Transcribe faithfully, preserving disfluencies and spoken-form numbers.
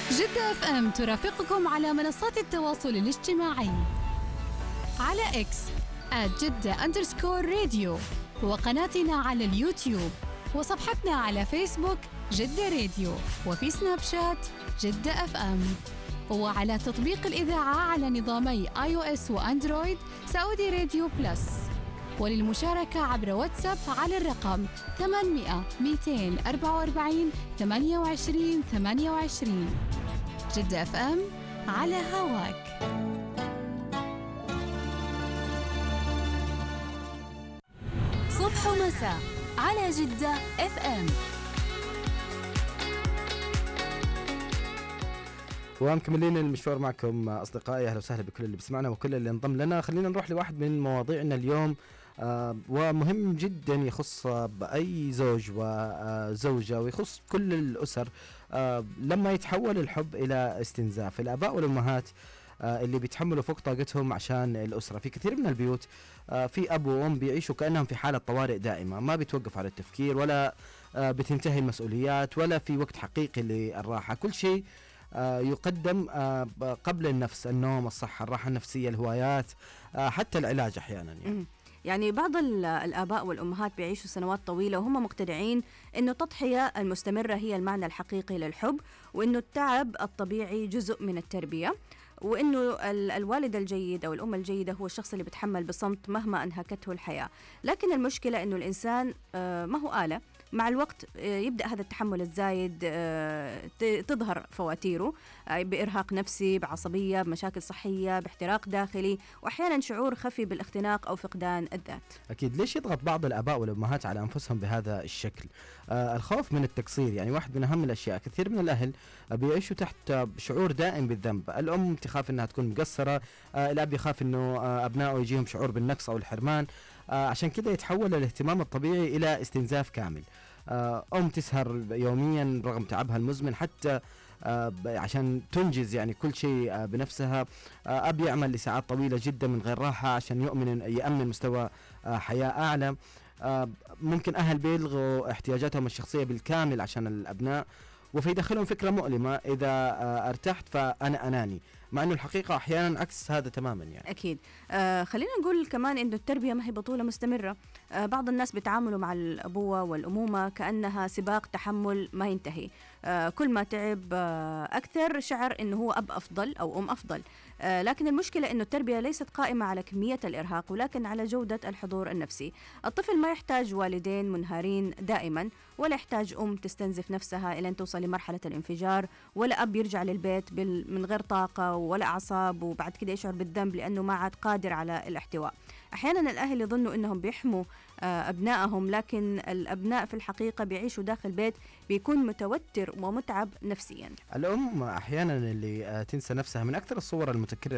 جدة اف ام ترافقكم على منصات التواصل الاجتماعي على اكس آت جدة أندرسكور راديو، وقناتنا على اليوتيوب، وصفحتنا على فيسبوك جدة راديو، وفي سناب شات جدة اف ام، وعلى تطبيق الإذاعة على نظامي آي أو إس وأندرويد سعودي راديو بلس. وللمشاركة عبر واتساب على الرقم ثمانمئة مئتين وأربعة وأربعين ثمانية وعشرين ثمانية وعشرين. جدة اف ام على هواك. صبح ومساء على جدة اف ام. ومكملين المشوار معكم أصدقائي، أهلا وسهلا بكل اللي بيسمعنا وكل اللي انضم لنا. خلينا نروح لواحد من مواضيعنا اليوم، آه ومهم جدا يخص بأي زوج وزوجة ويخص كل الأسر. آه لما يتحول الحب إلى استنزاف، الآباء والأمهات آه اللي بيتحملوا فوق طاقتهم عشان الأسرة. في كثير من البيوت آه في أب وأم بيعيشوا كأنهم في حالة طوارئ دائمة، ما بيتوقف على التفكير ولا آه بتنتهي المسؤوليات ولا في وقت حقيقي للراحة. كل شيء آه يقدم آه قبل النفس، النوم، الصحة، الراحة النفسية، الهوايات، آه حتى العلاج أحيانا يعني. يعني بعض الآباء والأمهات بيعيشوا سنوات طويلة وهم مقتنعين إنه التضحية المستمرة هي المعنى الحقيقي للحب، وإنه التعب الطبيعي جزء من التربية، وإنه الوالد الجيد أو الأم الجيدة هو الشخص اللي بيتحمل بصمت مهما أنهكته الحياة. لكن المشكلة إنه الإنسان ما هو آلة، مع الوقت يبدأ هذا التحمل الزايد تظهر فواتيره بإرهاق نفسي، بعصبية، بمشاكل صحية، باحتراق داخلي، وأحيانا شعور خفي بالاختناق أو فقدان الذات. أكيد. ليش يضغط بعض الآباء والأمهات على أنفسهم بهذا الشكل؟ آه الخوف من التقصير، يعني واحد من أهم الأشياء. كثير من الأهل بيعيشوا تحت شعور دائم بالذنب. الأم تخاف أنها تكون مقصرة، آه الأب يخاف أنه آه أبنائه يجيهم شعور بالنقص أو الحرمان. آه عشان كده يتحول الاهتمام الطبيعي إلى استنزاف كامل. آه أم تسهر يوميا رغم تعبها المزمن حتى آه عشان تنجز يعني كل شيء آه بنفسها. آه أب يعمل لساعات طويلة جدا من غير راحة عشان يؤمن يأمن مستوى آه حياة أعلى. آه ممكن أهل بيلغوا احتياجاتهم الشخصية بالكامل عشان الأبناء، وفي داخلهم فكرة مؤلمة، إذا آه ارتحت فأنا أناني، مع أنه الحقيقة أحيانا عكس هذا تماما يعني. أكيد. آه خلينا نقول كمان إنه التربية ما هي بطولة مستمرة. آه بعض الناس بيتعاملوا مع الأبوة والأمومة كأنها سباق تحمل ما ينتهي. آه كل ما تعب آه أكثر شعر إنه هو أب أفضل أو أم أفضل. آه لكن المشكلة إنه التربية ليست قائمة على كمية الإرهاق، ولكن على جودة الحضور النفسي. الطفل ما يحتاج والدين منهارين دائما، ولا يحتاج أم تستنزف نفسها إلى أن توصل لمرحلة الانفجار، ولا أب يرجع للبيت من غير طاقة ولا أعصاب وبعد كده يشعر بالذنب لأنه ما عاد قادر على الاحتواء. أحيانا الأهل يظنوا أنهم بيحموا أبنائهم، لكن الأبناء في الحقيقة بيعيشوا داخل بيت بيكون متوتر ومتعب نفسيا. الأم أحيانا اللي تنسى نفسها من أكثر الصور المتكررة